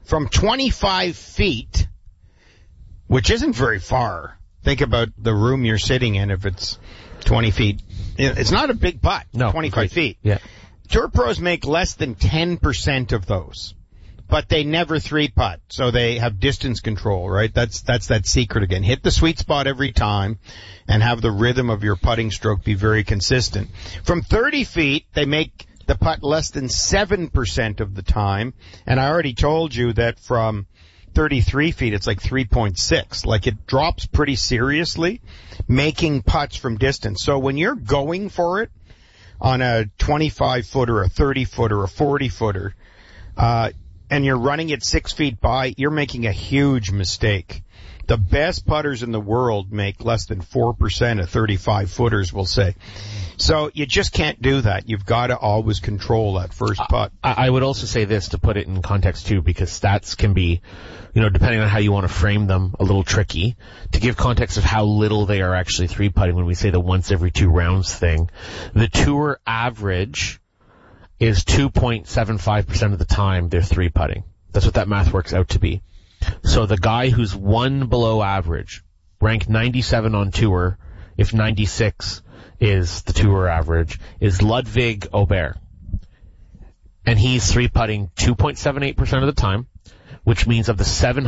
from 25 feet, which isn't very far. Think about the room you're sitting in if it's 20 feet. It's not a big putt, no, 25 feet. Yeah. Tour pros make less than 10% of those, but they never three-putt, so they have distance control, right? That's that secret again. Hit the sweet spot every time and have the rhythm of your putting stroke be very consistent. From 30 feet, they make the putt less than 7% of the time, and I already told you that from 33 feet, it's like 3.6. Like, it drops pretty seriously, making putts from distance. So when you're going for it on a 25-footer, a 30-footer, a 40-footer, and you're running it 6 feet by, you're making a huge mistake. The best putters in the world make less than 4% of 35-footers, we'll say. So you just can't do that. You've got to always control that first putt. I would also say this to put it in context too, because stats can be, depending on how you want to frame them, a little tricky. To give context of how little they are actually three-putting when we say the once every 2 rounds thing, the tour average is 2.75% of the time they're three-putting. That's what that math works out to be. So the guy who's one below average, ranked 97 on tour, if 96 is the tour average, is Ludwig Aubert. And he's three-putting 2.78% of the time, which means of the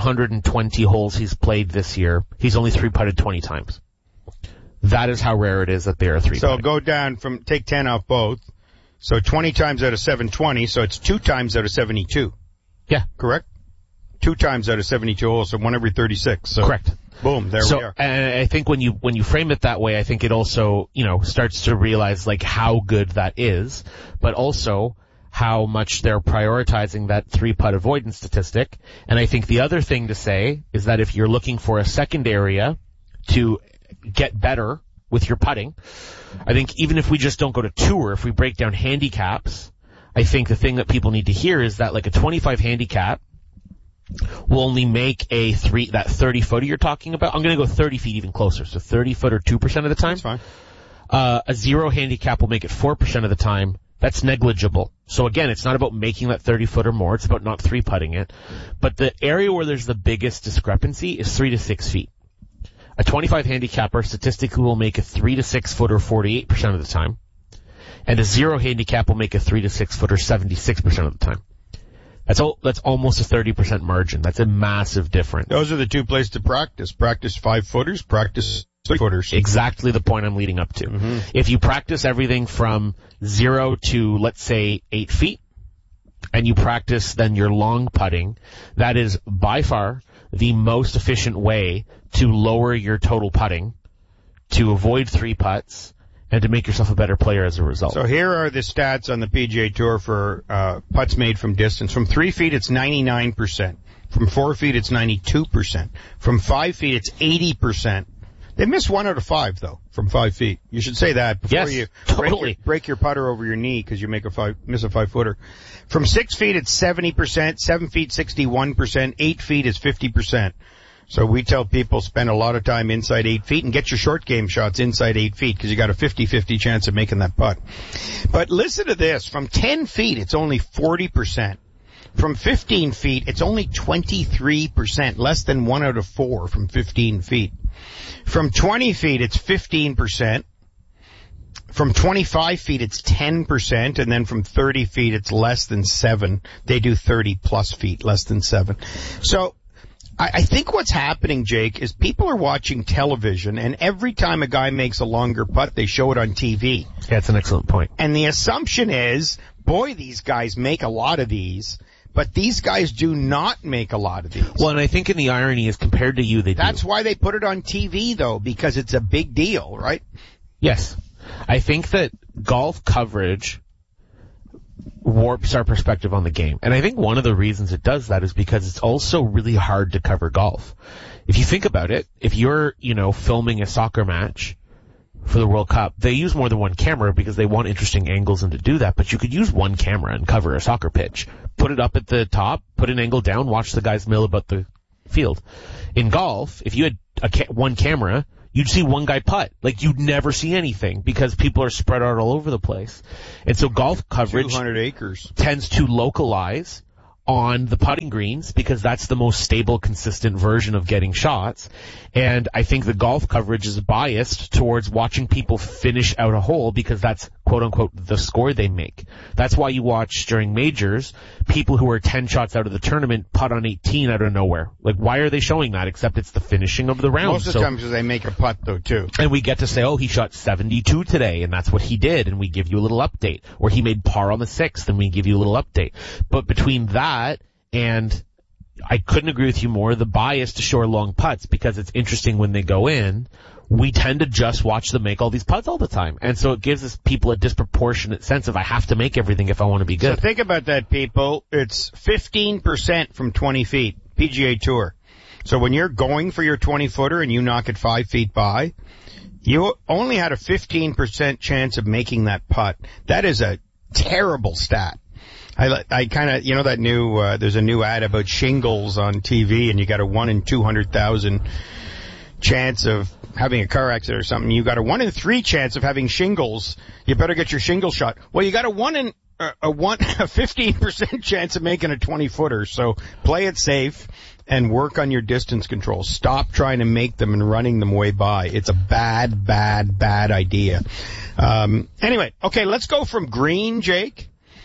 720 holes he's played this year, he's only three-putted 20 times. That is how rare it is that they are three-putting. So go down take 10 off both. So 20 times out of 720, so it's 2 times out of 72. Yeah. Correct? 2 times out of 72 holes, so 1 every 36. So correct. Boom, there we are. And I think when you frame it that way, I think it also, starts to realize like how good that is, but also how much they're prioritizing that 3-putt avoidance statistic. And I think the other thing to say is that if you're looking for a second area to get better with your putting, I think even if we just don't go to tour, if we break down handicaps, I think the thing that people need to hear is that like a 25 handicap will only make that 30-footer you're talking about. I'm going to go 30 feet even closer. So 30-footer 2% of the time. That's fine. A 0 handicap will make it 4% of the time. That's negligible. So again, it's not about making that 30-footer more. It's about not three-putting it. But the area where there's the biggest discrepancy is 3 to 6 feet. A 25 handicapper statistically will make a 3 to 6-footer 48% of the time. And a 0 handicap will make a 3 to 6-footer 76% of the time. That's almost a 30% margin. That's a massive difference. Those are the 2 places to practice. Practice 5-footers, practice 3-footers. Exactly the point I'm leading up to. Mm-hmm. If you practice everything from 0 to, let's say, 8 feet, and you practice then your long putting, that is by far the most efficient way to lower your total putting, to avoid 3 putts, and to make yourself a better player as a result. So here are the stats on the PGA Tour for putts made from distance. From 3 feet, it's 99%. From 4 feet, it's 92%. From 5 feet, it's 80%. They miss 1 out of 5, though, from 5 feet. You should say that before you break your putter over your knee because you miss a 5-footer. From 6 feet, it's 70%. 7 feet, 61%. 8 feet is 50%. So we tell people spend a lot of time inside 8 feet and get your short game shots inside 8 feet because you got a 50-50 chance of making that putt. But listen to this. From 10 feet, it's only 40%. From 15 feet, it's only 23%, less than 1 out of 4 from 15 feet. From 20 feet, it's 15%. From 25 feet, it's 10%, and then from 30 feet, it's less than 7. They do 30-plus feet, less than 7. So I think what's happening, Jake, is people are watching television, and every time a guy makes a longer putt, they show it on TV. Yeah, that's an excellent point. And the assumption is, boy, these guys make a lot of these, but these guys do not make a lot of these. Well, and I think in the irony is compared to you, they do. That's why they put it on TV, though, because it's a big deal, right? Yes. I think that golf coverage warps our perspective on the game. And I think one of the reasons it does that is because it's also really hard to cover golf. If you think about it, if you're, filming a soccer match for the World Cup, they use more than one camera because they want interesting angles and to do that, but you could use one camera and cover a soccer pitch. Put it up at the top, put an angle down, watch the guys mill about the field. In golf, if you had one camera, you'd see one guy putt. Like, you'd never see anything because people are spread out all over the place. And so golf coverage 200 acres tends to localize on the putting greens because that's the most stable, consistent version of getting shots. And I think the golf coverage is biased towards watching people finish out a hole because that's quote unquote the score they make. That's why you watch during majors people who are 10 shots out of the tournament putt on 18 out of nowhere. Like, why are they showing that except it's the finishing of the round? Most of the time because they make a putt though too. And we get to say, oh, he shot 72 today and that's what he did, and we give you a little update. Or he made par on the 6th and we give you a little update. But between that and I couldn't agree with you more, the bias to short long putts, because it's interesting when they go in, we tend to just watch them make all these putts all the time. And so it gives us people a disproportionate sense of I have to make everything if I want to be good. So think about that, people. It's 15% from 20 feet, PGA Tour. So when you're going for your 20-footer and you knock it 5 feet by, you only had a 15% chance of making that putt. That is a terrible stat. I kind of, you know, that new, there's a new ad about shingles on TV and you got a 1 in 200,000 chance of having a car accident or something. You got a 1 in 3 chance of having shingles. You better get your shingle shot. Well, you got a 15% chance of making a 20-footer. So play it safe and work on your distance control. Stop trying to make them and running them way by. It's a bad, bad, bad idea. Anyway, okay, let's go from green, Jake.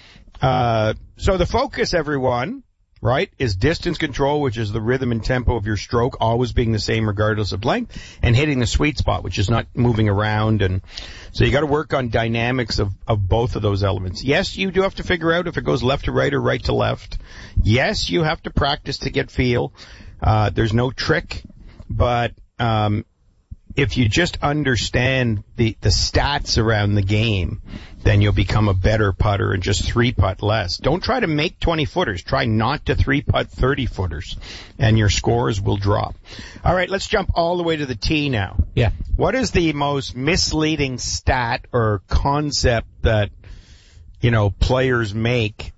So the focus, everyone, right, is distance control, which is the rhythm and tempo of your stroke, always being the same regardless of length, and hitting the sweet spot, which is not moving around. And so you got to work on dynamics of both of those elements. Yes, you do have to figure out if it goes left to right or right to left. Yes, you have to practice to get feel. There's no trick, but if you just understand the stats around the game, then you'll become a better putter and just 3-putt less. Don't try to make 20-footers. Try not to 3-putt 30-footers, and your scores will drop. All right, let's jump all the way to the tee now. Yeah. What is the most misleading stat or concept that, you know, players make,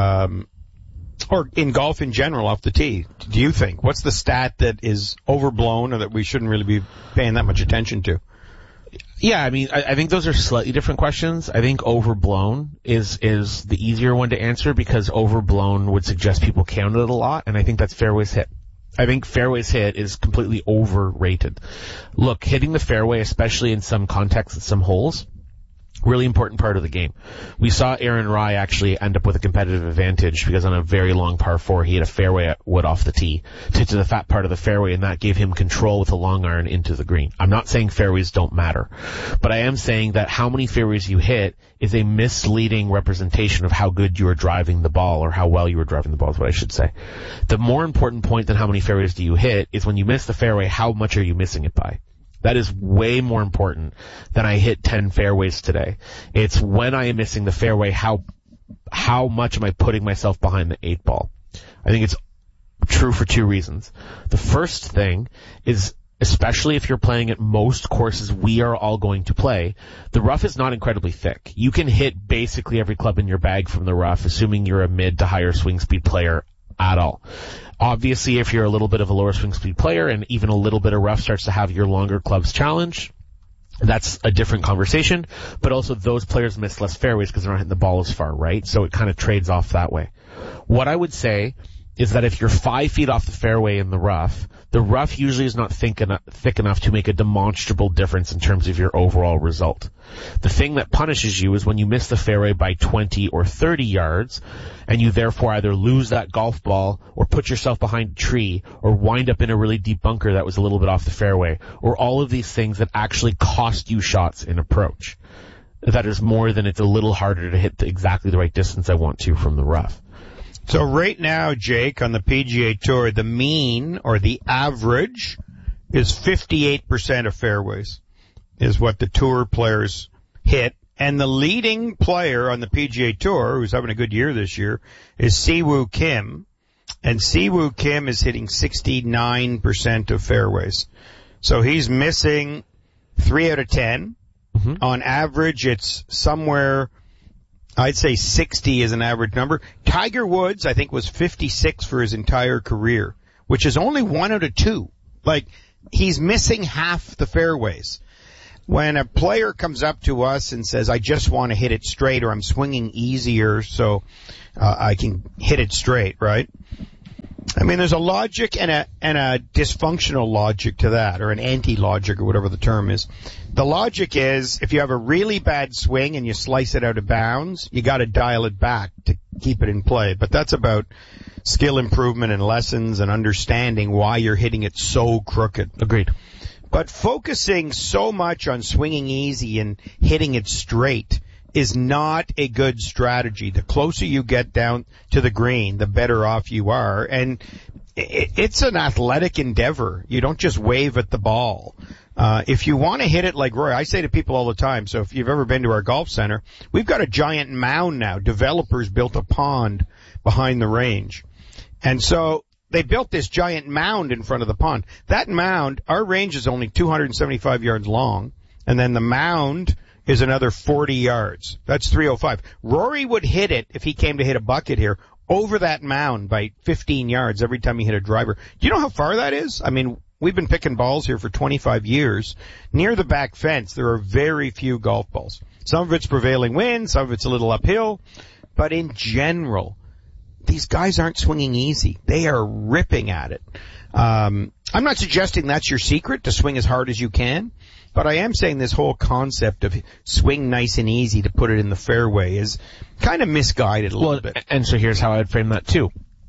or in golf in general off the tee, do you think? What's the stat that is overblown or that we shouldn't really be paying that much attention to? Yeah, I mean, I think those are slightly different questions. I think overblown is the easier one to answer because overblown would suggest people counted it a lot, and I think that's fairways hit. I think fairways hit is completely overrated. Look, hitting the fairway, especially in some contexts at some holes, really important part of the game. We saw Aaron Rai actually end up with a competitive advantage because on a very long par 4, he had a fairway wood off the tee to the fat part of the fairway, and that gave him control with a long iron into the green. I'm not saying fairways don't matter, but I am saying that how many fairways you hit is a misleading representation of how good you are driving the ball, or how well you are driving the ball is what I should say. The more important point than how many fairways do you hit is when you miss the fairway, how much are you missing it by? That is way more important than I hit 10 fairways today. It's when I am missing the fairway, how much am I putting myself behind the 8 ball? I think it's true for 2 reasons. The first thing is, especially if you're playing at most courses we are all going to play, the rough is not incredibly thick. You can hit basically every club in your bag from the rough, assuming you're a mid to higher swing speed player at all. Obviously, if you're a little bit of a lower swing speed player and even a little bit of rough starts to have your longer clubs challenge, that's a different conversation. But also those players miss less fairways because they're not hitting the ball as far, right? So it kind of trades off that way. What I would say is that if you're 5 feet off the fairway in the rough usually is not thick enough to make a demonstrable difference in terms of your overall result. The thing that punishes you is when you miss the fairway by 20 or 30 yards, and you therefore either lose that golf ball, or put yourself behind a tree, or wind up in a really deep bunker that was a little bit off the fairway, or all of these things that actually cost you shots in approach. That is more than it's a little harder to hit exactly the right distance I want to from the rough. So right now, Jake, on the PGA Tour, the mean or the average is 58% of fairways is what the tour players hit. And the leading player on the PGA Tour, who's having a good year this year, is Siwoo Kim. And Siwoo Kim is hitting 69% of fairways. So he's missing 3 out of 10. Mm-hmm. On average, it's somewhere, I'd say 60 is an average number. Tiger Woods, I think, was 56 for his entire career, which is only 1 out of 2. Like, he's missing half the fairways. when a player comes up to us and says, I just want to hit it straight, or I'm swinging easier so I can hit it straight, right? I mean, there's a logic and a dysfunctional logic to that, or an anti-logic, or whatever the term is. The logic is, if you have a really bad swing and you slice it out of bounds, you got to dial it back to keep it in play. But that's about skill improvement and lessons and understanding why you're hitting it so crooked. Agreed. But focusing so much on swinging easy and hitting it straight is not a good strategy. The closer you get down to the green, the better off you are. And it's an athletic endeavor. You don't just wave at the ball. If you want to hit it like Roy, I say to people all the time, so if you've ever been to our golf center, we've got a giant mound now. Developers built a pond behind the range. And so they built this giant mound in front of the pond. That mound, our range is only 275 yards long, and then the mound is another 40 yards. That's 305. Rory would hit it, if he came to hit a bucket here, over that mound by 15 yards every time he hit a driver. Do you know how far that is? I mean, we've been picking balls here for 25 years. Near the back fence, there are very few golf balls. Some of it's prevailing wind, some of it's a little uphill. But in general, these guys aren't swinging easy. They are ripping at it. I'm not suggesting that's your secret, to swing as hard as you can. But I am saying this whole concept of swing nice and easy to put it in the fairway is kind of misguided a little bit. And so here's how I'd frame that too.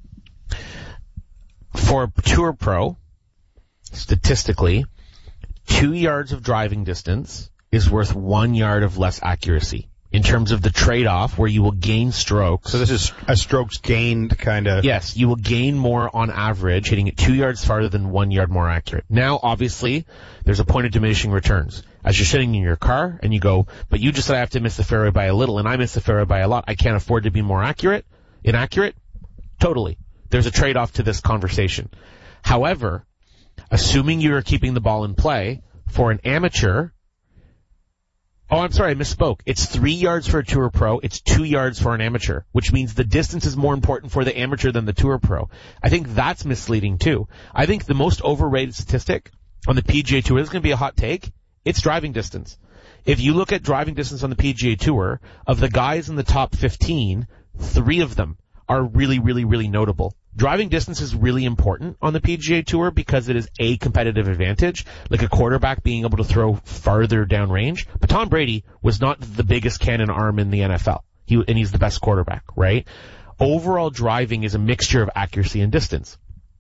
For a tour pro, statistically, 2 yards of driving distance is worth 1 yard of less accuracy. In terms of the trade-off, where you will gain strokes. So this is a strokes gained kind of... Yes, you will gain more on average, hitting it 2 yards farther than 1 yard more accurate. Now, obviously, there's a point of diminishing returns. As you're sitting in your car and you go, but you just said I have to miss the fairway by a little, and I miss the fairway by a lot. I can't afford to be more inaccurate? Totally. There's a trade-off to this conversation. However, assuming you are keeping the ball in play, for an amateur... Oh, I'm sorry, I misspoke. It's 3 yards for a tour pro. It's 2 yards for an amateur, which means the distance is more important for the amateur than the tour pro. I think that's misleading too. I think the most overrated statistic on the PGA Tour, this is going to be a hot take, it's driving distance. If you look at driving distance on the PGA Tour, of the guys in the top 15, 3 of them are really, really, really notable. Driving distance is really important on the PGA Tour because it is a competitive advantage, like a quarterback being able to throw farther downrange. But Tom Brady was not the biggest cannon arm in the NFL. And he's the best quarterback, right? Overall driving is a mixture of accuracy and distance.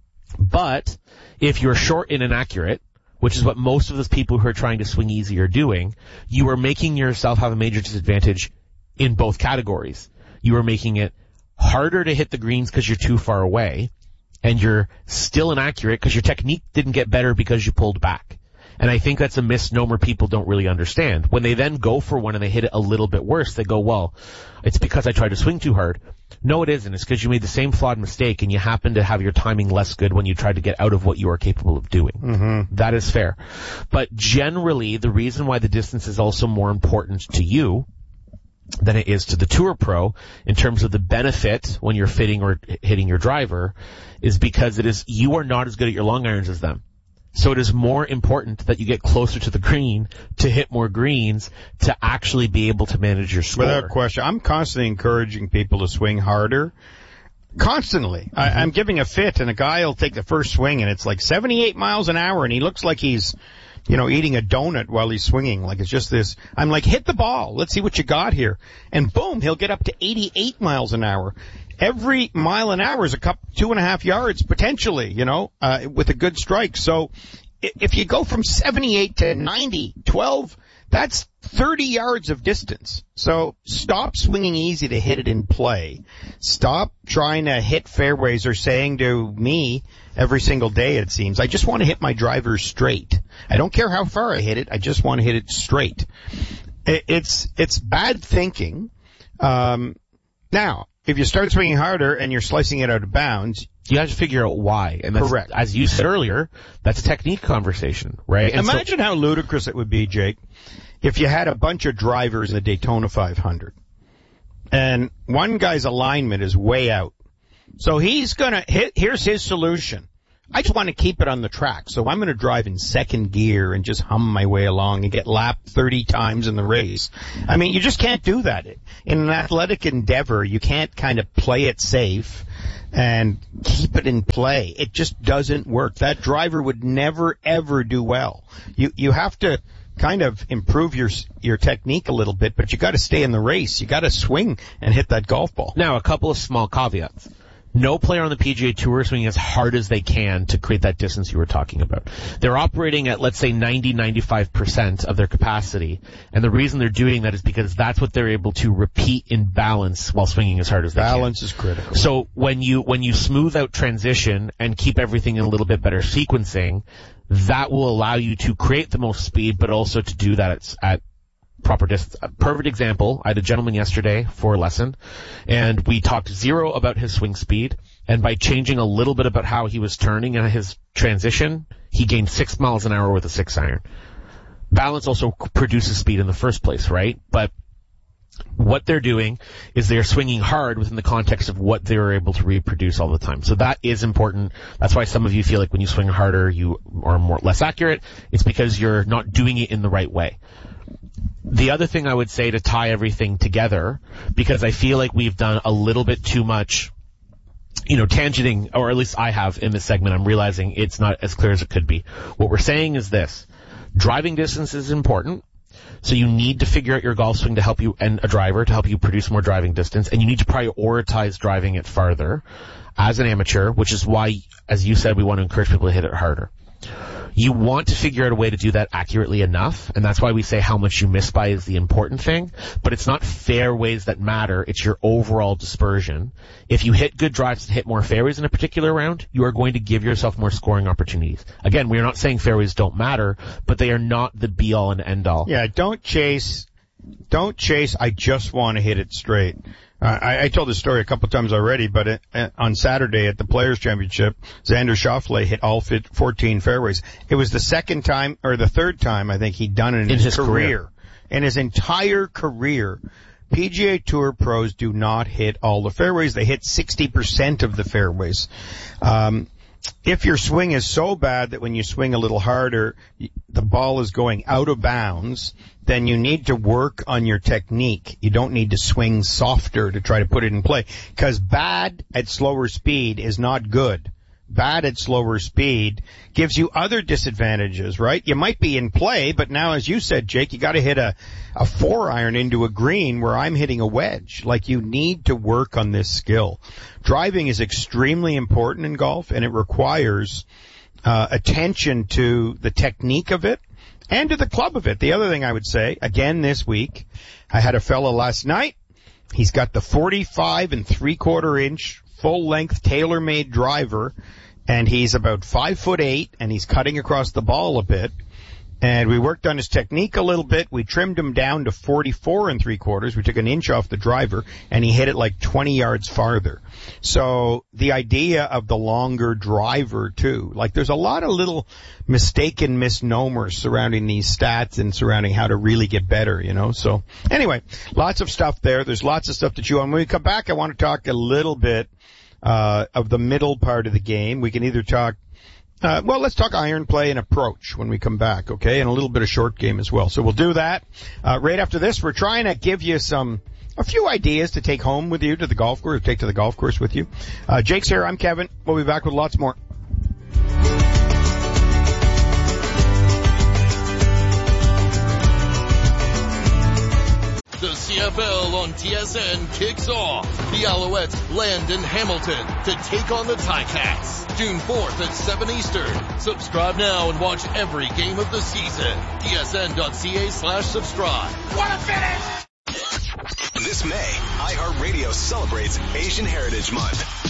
But if you're short and inaccurate, which is what most of those people who are trying to swing easy are doing, you are making yourself have a major disadvantage in both categories. You are making it harder to hit the greens because you're too far away, and you're still inaccurate because your technique didn't get better because you pulled back. And I think that's a misnomer people don't really understand. When they then go for one and they hit it a little bit worse, they go, well, it's because I tried to swing too hard. No, it isn't. It's because you made the same flawed mistake and you happen to have your timing less good when you tried to get out of what you are capable of doing. Mm-hmm. That is fair. But generally, the reason why the distance is also more important to you than it is to the tour pro in terms of the benefit when you're fitting or hitting your driver is because you are not as good at your long irons as them. So it is more important that you get closer to the green to hit more greens to actually be able to manage your score. Without question. I'm constantly encouraging people to swing harder. Constantly. Mm-hmm. I'm giving a fit, and a guy will take the first swing, and it's like 78 miles an hour, and he looks like he's eating a donut while he's swinging. Like it's just this. I'm like, hit the ball. Let's see what you got here. And boom, he'll get up to 88 miles an hour. Every mile an hour is 2.5 yards potentially, with a good strike. So if you go from 78 to 90, 12, that's 30 yards of distance. So stop swinging easy to hit it in play. Stop trying to hit fairways or saying to me every single day, it seems, I just want to hit my driver straight. I don't care how far I hit it. I just want to hit it straight. It's bad thinking. Now, if you start swinging harder and you're slicing it out of bounds, you have to figure out why. And that's, correct. As you said earlier, that's a technique conversation, right? And imagine how ludicrous it would be, Jake, if you had a bunch of drivers in the Daytona 500 and one guy's alignment is way out. So he's gonna hit, here's his solution. I just want to keep it on the track. So I'm going to drive in second gear and just hum my way along and get lapped 30 times in the race. I mean, you just can't do that. In an athletic endeavor, you can't kind of play it safe and keep it in play. It just doesn't work. That driver would never, ever do well. You have to kind of improve your technique a little bit, but you got to stay in the race. You got to swing and hit that golf ball. Now, a couple of small caveats. No player on the PGA Tour is swinging as hard as they can to create that distance you were talking about. They're operating at, let's say, 90-95% of their capacity, and the reason they're doing that is because that's what they're able to repeat in balance while swinging as hard as they can. Balance is critical. So when you smooth out transition and keep everything in a little bit better sequencing, that will allow you to create the most speed, but also to do that at proper distance. A perfect example, I had a gentleman yesterday for a lesson, and we talked zero about his swing speed, and by changing a little bit about how he was turning and his transition, he gained 6 miles an hour with a 6-iron. Balance also produces speed in the first place, right? But what they're doing is they're swinging hard within the context of what they're able to reproduce all the time. So that is important. That's why some of you feel like when you swing harder, you are less accurate. It's because you're not doing it in the right way. The other thing I would say to tie everything together, because I feel like we've done a little bit too much, tangenting, or at least I have in this segment, I'm realizing it's not as clear as it could be. What we're saying is this: driving distance is important. So you need to figure out your golf swing to help you, and a driver to help you produce more driving distance, and you need to prioritize driving it farther as an amateur, which is why, as you said, we want to encourage people to hit it harder. You want to figure out a way to do that accurately enough, and that's why we say how much you miss by is the important thing, but it's not fairways that matter, it's your overall dispersion. If you hit good drives and hit more fairways in a particular round, you are going to give yourself more scoring opportunities. Again, we are not saying fairways don't matter, but they are not the be-all and end-all. Yeah, don't chase, I just want to hit it straight. I told this story a couple times already, but on Saturday at the Players' Championship, Xander Schauffele hit all 14 fairways. It was the second time, or the third time, I think, he'd done it in his career. In his entire career, PGA Tour pros do not hit all the fairways. They hit 60% of the fairways. If your swing is so bad that when you swing a little harder, the ball is going out of bounds, then you need to work on your technique. You don't need to swing softer to try to put it in play, because bad at slower speed is not good. Bad at slower speed gives you other disadvantages, right? You might be in play, but now, as you said, Jake, you got to hit a 4-iron into a green where I'm hitting a wedge. Like, you need to work on this skill. Driving is extremely important in golf, and it requires attention to the technique of it and to the club of it. The other thing I would say, again this week, I had a fellow last night. He's got the 45 3/4-inch full-length tailor-made driver, and he's about 5'8", and he's cutting across the ball a bit. And we worked on his technique a little bit. We trimmed him down to 44 3/4. We took an inch off the driver, and he hit it like 20 yards farther. So the idea of the longer driver, too. Like, there's a lot of little mistaken misnomers surrounding these stats and surrounding how to really get better, So anyway, lots of stuff there. There's lots of stuff to chew on. When we come back, I want to talk a little bit of the middle part of the game. We can either talk let's talk iron play and approach when we come back, okay? And a little bit of short game as well. So we'll do that. Right after this, we're trying to give you a few ideas to take home with you to the golf course, take to the golf course with you. Jake's here. I'm Kevin. We'll be back with lots more. The CFL on TSN kicks off. The Alouettes land in Hamilton to take on the Ticats. June 4th at 7 Eastern. Subscribe now and watch every game of the season. TSN.ca/subscribe. What a finish! This May, iHeartRadio celebrates Asian Heritage Month.